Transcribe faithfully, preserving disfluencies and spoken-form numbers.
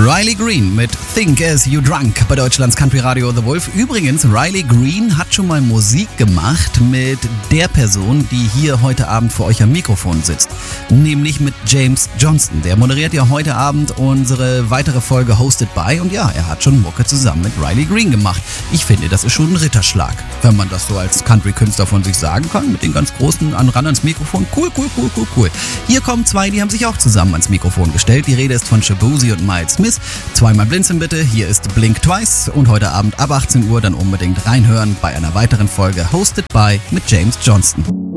Riley Green mit Think As You Drunk bei Deutschlands Country Radio The Wolf. Übrigens, Riley Green hat schon mal Musik gemacht mit der Person, die hier heute Abend für euch am Mikrofon sitzt. Nämlich mit James Johnston. Der moderiert ja heute Abend unsere weitere Folge Hosted By. Und ja, er hat schon Mucke zusammen mit Riley Green gemacht. Ich finde, das ist schon ein Ritterschlag, wenn man das so als Country-Künstler von sich sagen kann. Mit den ganz Großen an ran ans Mikrofon. Cool, cool, cool, cool, cool. Hier kommen zwei, die haben sich auch zusammen ans Mikrofon gestellt. Die Rede ist von Shaboozey und Miles Smith. Zweimal blinzeln bitte, hier ist Blink Twice und heute Abend ab achtzehn Uhr dann unbedingt reinhören bei einer weiteren Folge Hosted By mit James Johnston.